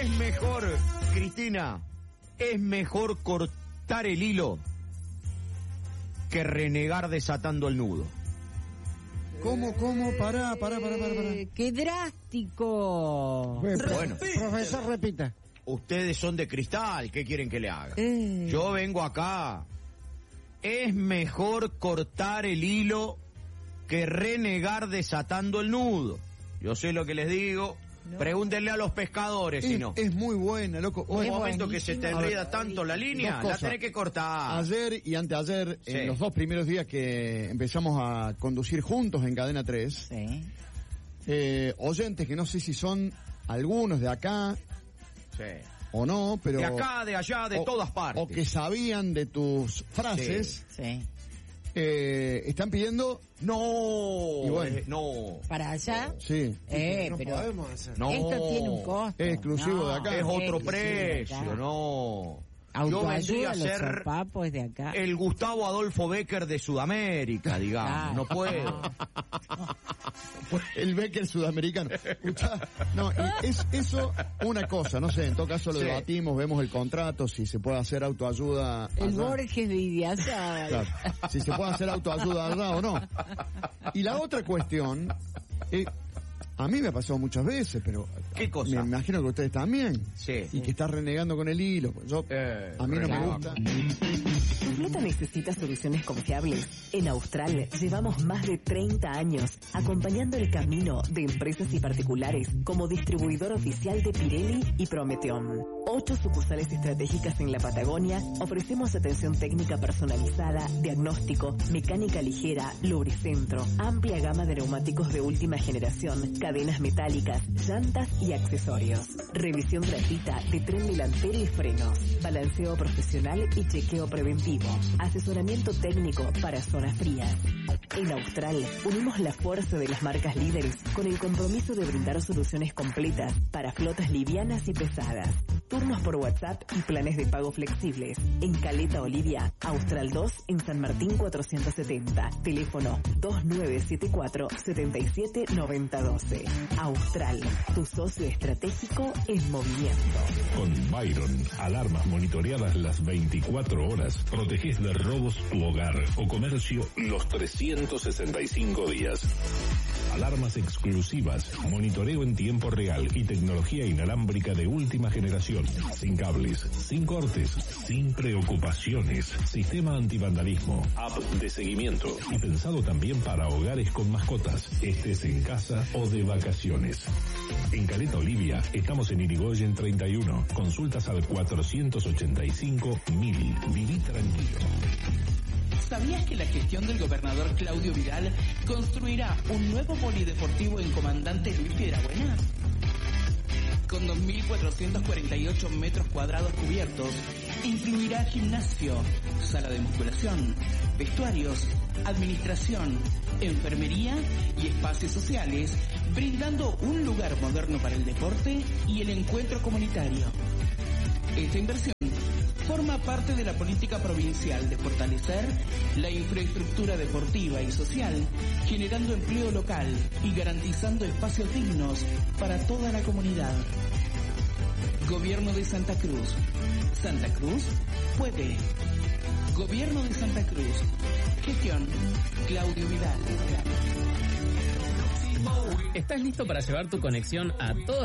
Es mejor, Cristina, es mejor cortar el hilo que renegar desatando el nudo. ¿Cómo? Pará. ¡Qué drástico! Bueno, Profesor, repita. ustedes son de cristal, ¿qué quieren que le haga? Yo vengo acá. Es mejor cortar el hilo que renegar desatando el nudo. Yo sé lo que les digo. No. Pregúntenle a los pescadores, si no. Es muy buena, loco. Un momento que se te enreda tanto la línea, la tenés que cortar. Ayer y anteayer, sí, en los 2 primeros días que empezamos a conducir juntos en Cadena 3, sí, oyentes que no sé si son algunos de acá, sí, o no, pero... De acá, de allá, de todas partes. O que sabían de tus frases. Sí. Están pidiendo... No, y bueno, no. ¿Para allá? Sí. No pero podemos hacer. No. Esto tiene un costo. Es exclusivo de acá. Es otro precio, no. Yo vendría a ser de acá. El Gustavo Adolfo Becker de Sudamérica, digamos. No puedo. El Becker sudamericano. Escuchá, no, es eso una cosa, no sé, en todo caso lo debatimos, vemos el contrato, si se puede hacer autoayuda. El Borges de Idiazabal. Claro, si se puede hacer autoayuda allá o no. Y la otra cuestión, a mí me ha pasado muchas veces, pero... ¿Qué cosa? Me imagino que ustedes también. Sí. Y que estás renegando con el hilo. A mí no me gusta. ¿Tu flota necesita soluciones confiables? En Austral llevamos más de 30 años acompañando el camino de empresas y particulares como distribuidor oficial de Pirelli y Prometeon. 8 sucursales estratégicas en la Patagonia, ofrecemos atención técnica personalizada, diagnóstico, mecánica ligera, lubricentro, amplia gama de neumáticos de última generación, cadenas metálicas, llantas y accesorios. Revisión gratuita de tren delantero y frenos, balanceo profesional y chequeo preventivo, asesoramiento técnico para zonas frías. En Austral unimos la fuerza de las marcas líderes con el compromiso de brindar soluciones completas para flotas livianas y pesadas. Turnos por WhatsApp y planes de pago flexibles. En Caleta Olivia, Austral 2 en San Martín 470. Teléfono 2974-779012. Austral, tu socio estratégico en movimiento. Con Byron, alarmas monitoreadas las 24 horas. Protegés de robos tu hogar o comercio los 365 días. Alarmas exclusivas, monitoreo en tiempo real y tecnología inalámbrica de última generación. Sin cables, sin cortes, sin preocupaciones. Sistema antivandalismo, app de seguimiento y pensado también para hogares con mascotas, estés en casa o de vacaciones. En Caleta Olivia estamos en Irigoyen 31. Consultas al 485.000. Viví tranquilo. ¿Sabías que la gestión del gobernador Claudio Vidal construirá un nuevo polideportivo en Comandante Luis Piedrabuena? Con 2.448 metros cuadrados cubiertos, incluirá gimnasio, sala de musculación, vestuarios, administración, enfermería y espacios sociales, brindando un lugar moderno para el deporte y el encuentro comunitario. Esta inversión forma parte de la política provincial de fortalecer la infraestructura deportiva y social, generando empleo local y garantizando espacios dignos para toda la comunidad. Gobierno de Santa Cruz. Santa Cruz puede. Gobierno de Santa Cruz. Gestión Claudio Vidal. ¿Estás listo para llevar tu conexión a todos